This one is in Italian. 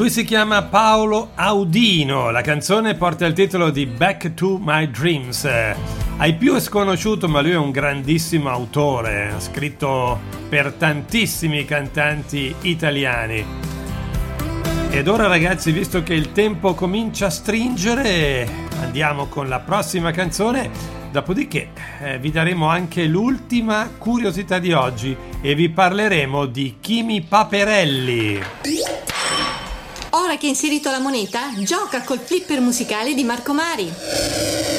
Lui si chiama Paolo Audino, la canzone porta il titolo di Back to My Dreams. Ai più è sconosciuto, ma lui è un grandissimo autore, ha scritto per tantissimi cantanti italiani. Ed ora ragazzi, visto che il tempo comincia a stringere, andiamo con la prossima canzone, dopodiché vi daremo anche l'ultima curiosità di oggi e vi parleremo di Chimi Paperelli. Ora che hai inserito la moneta, gioca col flipper musicale di Marco Mari.